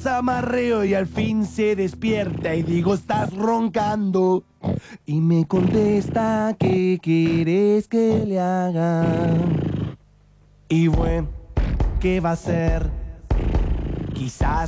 zamarreo y al fin se despierta y digo, estás roncando. Y me contesta, ¿qué quieres que le haga? Y bueno, ¿qué va a ser? Quizás